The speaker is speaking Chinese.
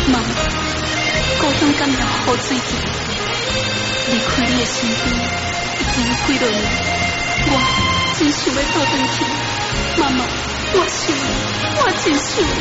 妈，高中感染好水症，离开你的身边已经有几多年，我真想要倒转去。妈妈，我想你，我真想你。